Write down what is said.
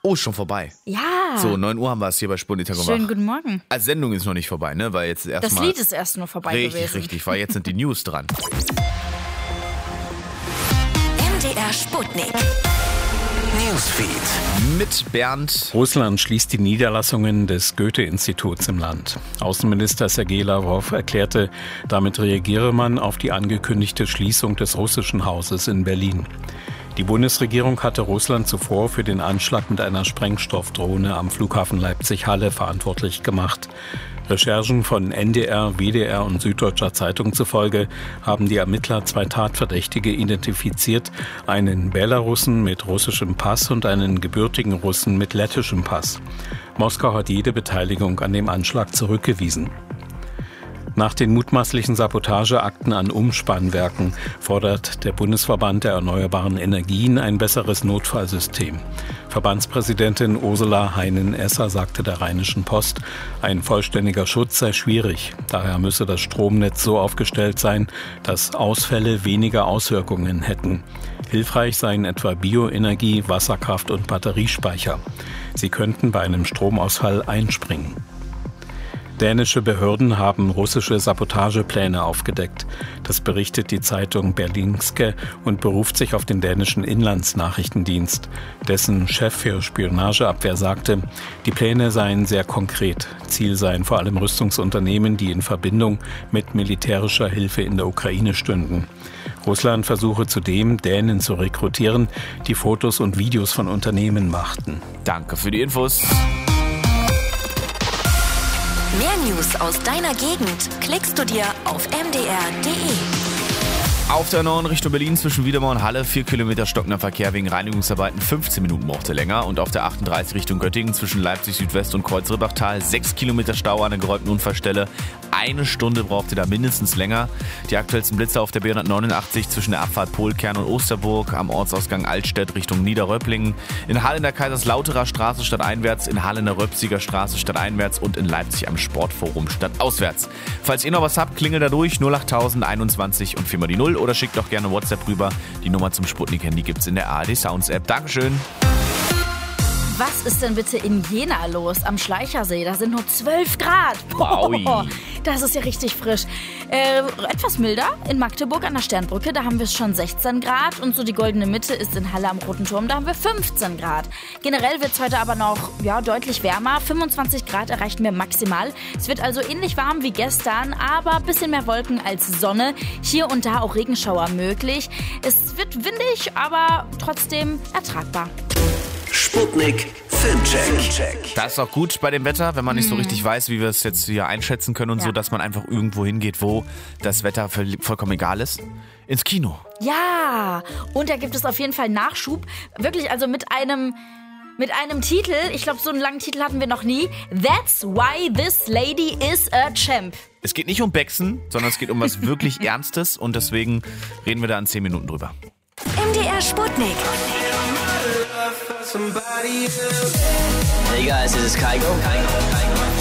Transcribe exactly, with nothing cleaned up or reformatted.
Oh, schon vorbei. Ja. So, neun Uhr haben wir es hier bei Sputnik gemacht. Schönen guten Morgen. Als Sendung ist noch nicht vorbei, ne? Weil jetzt erst Das mal Lied ist erst nur vorbei richtig, gewesen. Richtig, richtig, weil jetzt sind die News dran. M D R Sputnik. Newsfeed. Mit Bernd. Russland schließt die Niederlassungen des Goethe-Instituts im Land. Außenminister Sergei Lavrov erklärte, damit reagiere man auf die angekündigte Schließung des russischen Hauses in Berlin. Die Bundesregierung hatte Russland zuvor für den Anschlag mit einer Sprengstoffdrohne am Flughafen Leipzig-Halle verantwortlich gemacht. Recherchen von N D R, W D R und Süddeutscher Zeitung zufolge haben die Ermittler zwei Tatverdächtige identifiziert, einen Belarussen mit russischem Pass und einen gebürtigen Russen mit lettischem Pass. Moskau hat jede Beteiligung an dem Anschlag zurückgewiesen. Nach den mutmaßlichen Sabotageakten an Umspannwerken fordert der Bundesverband der erneuerbaren Energien ein besseres Notfallsystem. Verbandspräsidentin Ursula Heinen-Esser sagte der Rheinischen Post, ein vollständiger Schutz sei schwierig. Daher müsse das Stromnetz so aufgestellt sein, dass Ausfälle weniger Auswirkungen hätten. Hilfreich seien etwa Bioenergie, Wasserkraft und Batteriespeicher. Sie könnten bei einem Stromausfall einspringen. Dänische Behörden haben russische Sabotagepläne aufgedeckt. Das berichtet die Zeitung Berlingske und beruft sich auf den dänischen Inlandsnachrichtendienst. Dessen Chef für Spionageabwehr sagte, die Pläne seien sehr konkret. Ziel seien vor allem Rüstungsunternehmen, die in Verbindung mit militärischer Hilfe in der Ukraine stünden. Russland versuche zudem, Dänen zu rekrutieren, die Fotos und Videos von Unternehmen machten. Danke für die Infos. Mehr News aus deiner Gegend klickst du dir auf m d r punkt d e. Auf der neuen Richtung Berlin zwischen Wiedemer und Halle vier Kilometer stockender Verkehr wegen Reinigungsarbeiten, fünfzehn Minuten brauchte länger. Und auf der achtunddreißig Richtung Göttingen zwischen Leipzig Südwest und Kreuz-Ribbachtal sechs Kilometer Stau an der geräumten Unfallstelle. Eine Stunde brauchte da mindestens länger. Die aktuellsten Blitze auf der B hundertneunundachtzig zwischen der Abfahrt Polkern und Osterburg, am Ortsausgang Altstedt Richtung Niederröpplingen, in Halle in der Kaiserslauterer Straße stadteinwärts, in Halle in der Röpsiger Straße stadteinwärts und in Leipzig am Sportforum stadtauswärts. Falls ihr noch was habt, klingelt da durch null acht null eins eins und viermal die Null oder schickt doch gerne WhatsApp rüber. Die Nummer zum Sputnik-Handy gibt's in der A R D Sounds App. Dankeschön. Was ist denn bitte in Jena los? Am Schleichersee, da sind nur zwölf Grad. Boah, das ist ja richtig frisch. Äh, etwas milder in Magdeburg an der Sternbrücke, da haben wir schon sechzehn Grad. Und so die goldene Mitte ist in Halle am Roten Turm, da haben wir fünfzehn Grad. Generell wird es heute aber noch ja, deutlich wärmer. fünfundzwanzig Grad erreichen wir maximal. Es wird also ähnlich warm wie gestern, aber ein bisschen mehr Wolken als Sonne. Hier und da auch Regenschauer möglich. Es wird windig, aber trotzdem ertragbar. Sputnik Filmcheck. Das ist auch gut bei dem Wetter, wenn man nicht so richtig weiß, wie wir es jetzt hier einschätzen können und Ja. so, dass man einfach irgendwo hingeht, wo das Wetter vollkommen egal ist. Ins Kino. Ja, und da gibt es auf jeden Fall Nachschub. Wirklich, also mit einem... Mit einem Titel, ich glaube, so einen langen Titel hatten wir noch nie. That's why this lady is a champ. Es geht nicht um Bexen, sondern es geht um was wirklich Ernstes und deswegen reden wir da in zehn Minuten drüber. M D R Sputnik. Hey guys, this is Kygo.